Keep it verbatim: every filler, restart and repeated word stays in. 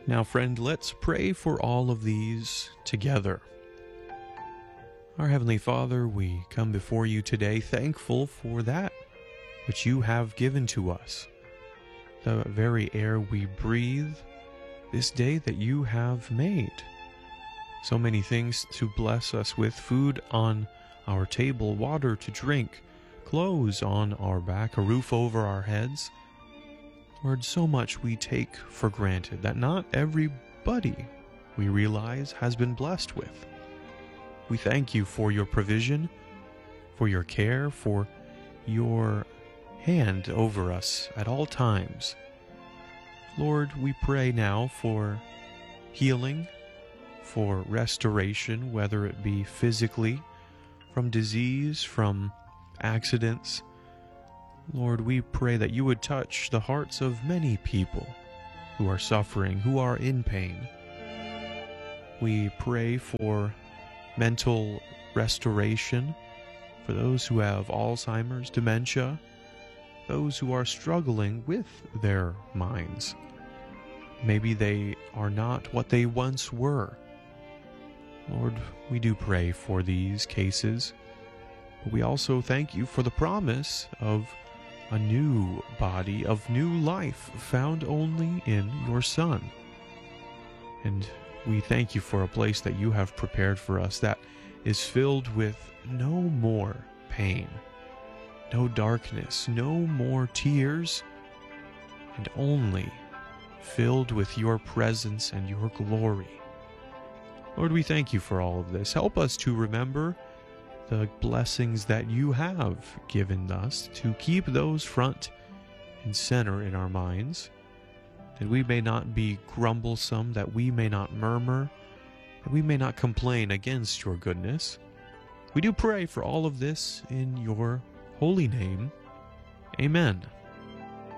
Now, friend, let's pray for all of these together. Our Heavenly Father, we come before you today thankful for that which you have given to us, the very air we breathe, this day that you have made. So many things to bless us with: food on our table, water to drink, clothes on our back, a roof over our heads. Lord, so much we take for granted that not everybody, we realize, has been blessed with. We thank you for your provision, for your care, for your hand over us at all times. Lord, we pray now for healing, for restoration, whether it be physically, from disease, from accidents. Lord, we pray that you would touch the hearts of many people who are suffering, who are in pain. We pray for mental restoration, for those who have Alzheimer's, dementia, those who are struggling with their minds. Maybe they are not what they once were. Lord, we do pray for these cases, but we also thank you for the promise of a new body, of new life found only in your Son. And we thank you for a place that you have prepared for us that is filled with no more pain, no darkness, no more tears, and only filled with your presence and your glory. Lord, we thank you for all of this. Help us to remember the blessings that you have given us, to keep those front and center in our minds, that we may not be grumblesome, that we may not murmur, that we may not complain against your goodness. We do pray for all of this in your holy name. Amen.